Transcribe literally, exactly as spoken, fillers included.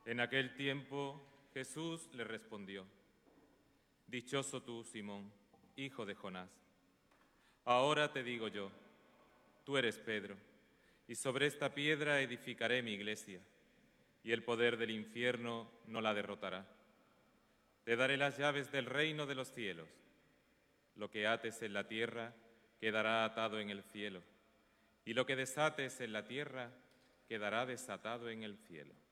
En aquel tiempo Jesús le respondió: Dichoso tú, Simón, hijo de Jonás. Ahora te digo yo, tú eres Pedro, y sobre esta piedra edificaré mi iglesia, y el poder del infierno no la derrotará. Te daré las llaves del reino de los cielos. Lo que ates en la tierra quedará atado en el cielo, y lo que desates en la tierra quedará desatado en el cielo.